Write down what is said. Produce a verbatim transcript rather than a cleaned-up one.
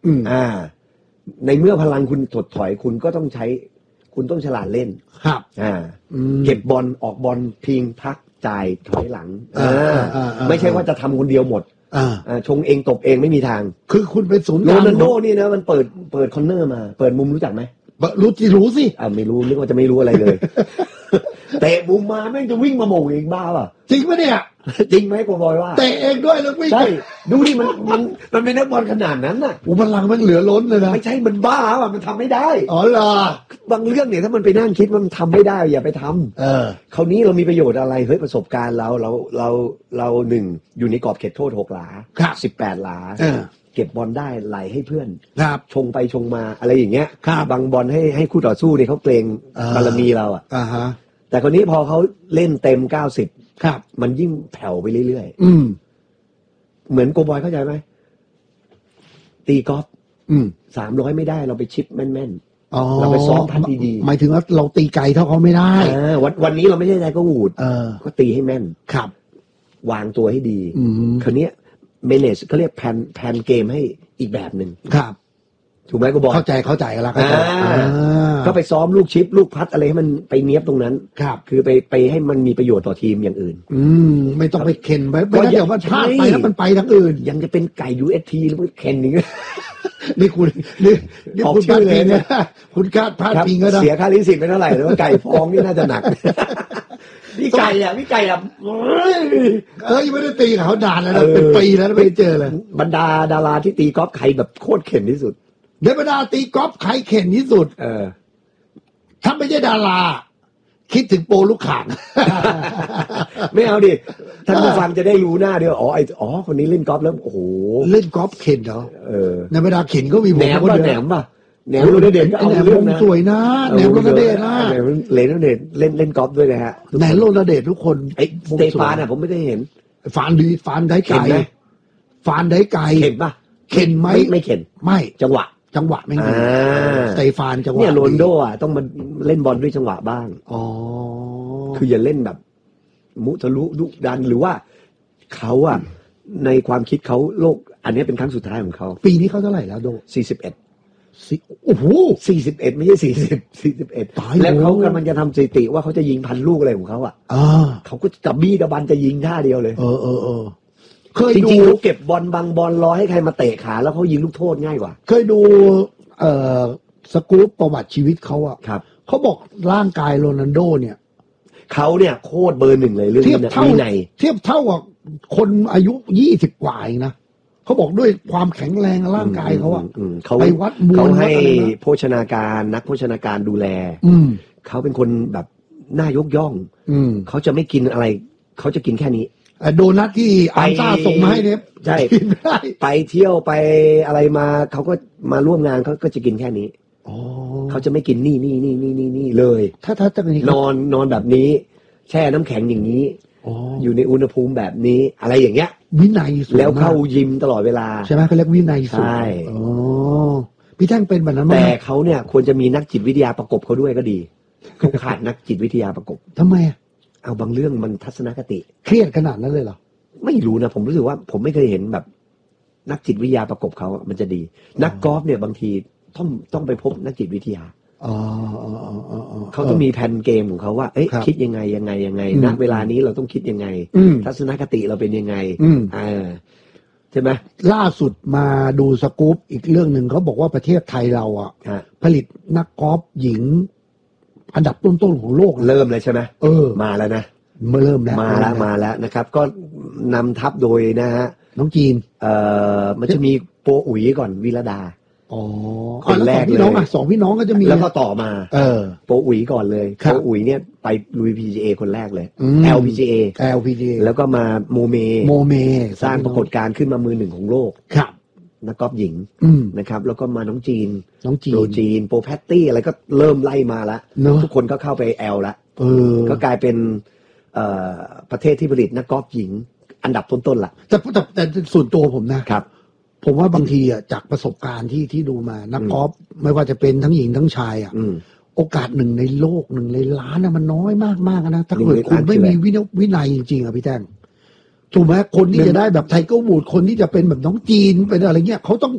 อ่าในเมื่อพลังคุณถดถอยคุณก็ต้องใช้คุณต้องฉลาดเล่นครับอ่าเก็บบอลออกบอลพิงพักจ่ายถอยหลังอ่าไม่ใช่ว่าจะทำคนเดียวหมดอ่าชงเองตบเองไม่มีทางคือคุณเป็นศูนย์โรนัลโดนี่นะมันเปิดเปิดคอร์เนอร์มาเปิดมุมรู้จักไหมรู้จีรู้สิอ่าไม่รู้นึกว่าจะไม่รู้อะไรเลยเตะมุมมาแม่งจะวิ่งมาโมงเองบ้าป่ะจริงปะเนี่ยจริงไหมโกบอยว่าเตะเองด้วยแล้ววิ่งใช่ดูดิมันมันมันเป็นนักบอลขนาดนั้นน่ะอุปลังมันเหลือล้นเลยนะไม่ใช่มันบ้าป่ะมันทำไม่ได้อ๋อเหรอบางเรื่องเนี่ยถ้ามันไปนั่งคิดมันทำไม่ได้อย่าไปทำเออคราวนี้เรามีประโยชน์อะไรเฮ้ยประสบการณ์เราเราเราเราหนึ่งอยู่ในกรอบเขตโทษหกหลาสิบแปดหลาเก็บบอลได้ไหลให้เพื่อนชงไปชงมาอะไรอย่างเงี้ยบางบอลให้ให้คู่ต่อสู้เนี่ยเขาเกรงบารมีเราอ่ะแต่คนนี้พอเขาเล่นเต็มเก้าสิบครับมันยิ่งแผ่วไปเรื่อยๆอืมเหมือนโกบอยเข้าใจไหมตีกอล์ฟสามร้อยไม่ได้เราไปชิปแม่นๆเราไปซ้อมพัดดีๆหมายถึงว่าเราตีไกลเท่าเขาไม่ได้วันวันนี้เราไม่ใช่ใจก็หูดก็ตีให้แม่นครับวางตัวให้ดีคราวนี้เมเนจเขาเรียกแพนแพนเกมให้อีกแบบหนึ่งครับถูกไหมกูบอกเข้าใจเข้าใจกันแล้วก็ไปซ้อมลูกชิปลูกพัดอะไรให้มันไปเนี้ยบตรงนั้นครับคือไปไปให้มันมีประโยชน์ต่อทีมอย่างอื่นอืมไม่ต้องไปเข็นไปไม่งั้นเดี๋ยวมันพลาดไปแล้วมันไปทางอื่นยังจะเป็นไก่ ยู เอส ที หรือเข็นอย่างเงี้ยนี่คุณนี่นี่คุณพลาดพิงนะคุณคาดพลาดพิงก็ได้เสียค่าลิขสิทธิ์ไปเท่าไหร่แล้วไก่ฟองนี่น่าจะหนักพี่ไก่อ่ะพี่ไก่อ่ะเอ้ยไม่ได้ตีเขาด่านแล้วเป็นปีแล้วไม่เจอเลยบรรดาดาราที่ตีกอล์ฟใครแบบโคตรเข็นที่สุดในบรรดาตีกอล์ฟใครเข็นที่สุดเออถ้าไม่ใช่ดาราคิดถึงโปลูกข่างไม่เอาดิท่านผู้ฟังจะได้รู้หน้าเดียวอ๋อไออ๋อคนนี้เล่นกอล์ฟแล้วโอ้โหเล่นกอล์ฟเข็นเหรอเออในบรรดาเข็นก็มีผมแหนมป่ะแหนมป่ะแหนมโรนัลโดก็เอาเรื่องนะสวยนะแหนมโรนัลโดนะแหนมโรนัลโดเล่นเล่นกอล์ฟด้วยนะฮะแหนมโรนัลโดทุกคนไอ้สเตฟานอ่ะผมไม่ได้เห็นฟานดีฟานได้ไกลฟานได้ไกลเข็นป่ะเข็นไหมไม่เข็นไม่จังหวะจังหวะไม่ดีสเตฟานจังหวะเนี่ยโรนัลโดอ่ะต้องมาเล่นบอลด้วยจังหวะบ้างอ๋อคืออย่าเล่นแบบมุทะลุดุดันหรือว่าเขาอ่ะในความคิดเขาโลกอันนี้เป็นครั้งสุดท้ายของเขาปีนี้เขาเท่าไหร่แล้วโดสี่สิบเอ็ดโอ้โหสี่สิบเอ็ดไม่ใช่สี่สิบสี่สิบเอ็ดแล้วเขากำลังจะทำสถิติว่าเขาจะยิงพันลูกอะไรของเขาอ่ะเขาก็จะบี้ตะบันจะยิงท่าเดียวเลยเออเออเออเคยดูเก็บบอลบางบอลรอให้ใครมาเตะขาแล้วเขายิงลูกโทษง่ายกว่าเคยดูเอ่อสกู๊ปประวัติชีวิตเขาอ่ะครับเขาบอกร่างกายโรนัลโดเนี่ยเขาเนี่ยโคตรเบอร์หนึ่งเลยเรื่องนี้วินัยเทียบเท่ากับคนอายุยี่สิบกว่าเองนะเขาบอกด้วยความแข็งแรงร่างกายเขาอ่ะไปวัดมวลเขาให้โภชนาการนักโภชนาการดูแลเขาเป็นคนแบบน่ายกย่องเขาจะไม่กินอะไรเขาจะกินแค่นี้โดนัทที่อัลซ่าส่งมาให้เนี่ยใช่ไปเที่ยวไปอะไรมาเขาก็มาร่วมงานเขาก็จะกินแค่นี้เขาจะไม่กินนี่นี่นี่นี่นี่นี่เลยถ้าถ้าจะนอนนอนแบบนี้แช่น้ำแข็งอย่างนี้อยู่ในอุณหภูมิแบบนี้อะไรอย่างเงี้ยวินัยสุดแล้วเข้ายิมตลอดเวลาใช่ไหมเขาเรียกวินัยสุดใช่อ๋อพี่แท่งเป็นแบบนั้นแต่เขาเนี่ยควรจะมีนักจิตวิทยาประกบเขาด้วยก็ดีเขาขาดนักจิตวิทยาประกบทำไมเอาบางเรื่องมันทัศนคติเครียดขนาดนั้นเลยเหรอไม่รู้นะผมรู้สึกว่าผมไม่เคยเห็นแบบนักจิตวิทยาประกบเขามันจะดีนักกอล์ฟเนี่ยบางทีต้องต้องไปพบนักจิตวิทยาเขาต้องมีแผนเกมของเขาว่าเอ๊ะคิดยังไงยังไงยังไงณเวลานี้เราต้องคิดยังไงทัศนคติเราเป็นยังไงอ่าใช่ไหมล่าสุดมาดูสกู๊ปอีกเรื่องหนึ่งเขาบอกว่าประเทศไทยเราอ่ะผลิตนักกอล์ฟหญิงอันดับต้นๆของโลกเริ่มเลยใช่ไหมเออมาแล้วนะมาเริ่มแล้วมาแล้วมาแล้วนะครับก็นำทัพโดยนะฮะน้องจีนเอ่อมันจะมีโปอุ๋ยก่อนวิรดาอ๋อคนแรกเลยสองพี่น้องก็จะมีแล้วก็ต่อมาเออโปอุ๋ยก่อนเลยโปอุ๋ยเนี่ยไปลุย พี จี เอ คนแรกเลย แอล พี จี เอแอล พี จี เอแล้วก็มาโมเมโมเมสร้างปรากฏการณ์ขึ้นมามือหนึ่งของโลกครับนักกอล์ฟหญิงนะครับแล้วก็มาน้องจีนน้องจีนโปรจีนโปรแพตตี้อะไรก็เริ่มไล่มาแล้วทุกคนก็เข้าไปแอลแล้วก็กลายเป็นประเทศที่ผลิตนักกอล์ฟหญิงอันดับต้นๆล่ะแต่แต่แต่ส่วนตัวผมนะครับผมว่าบางทีอ่ะจากประสบการณ์ที่ที่ดูมานักกอล์ฟไม่ว่าจะเป็นทั้งหญิงทั้งชายอ่ะโอกาสหนึ่งในโลกหนึ่งในล้านน่ะมันน้อยมากมากนะถ้าเกิดคุณไม่มีวินัยจริงๆอ่ะพี่แท่งถูกไหมคนที่จะได้แบบไทเกอร์วูดคนที่จะเป็นแบบน้องจีนเป็นอะไรเงี้ยเขาต้อง